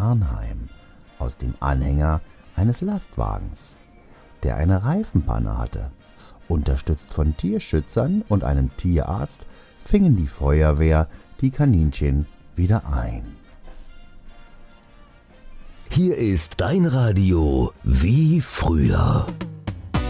Arnheim aus dem Anhänger eines Lastwagens, der eine Reifenpanne hatte. Unterstützt von Tierschützern und einem Tierarzt fingen die Feuerwehr die Kaninchen wieder ein. Hier ist dein Radio wie früher.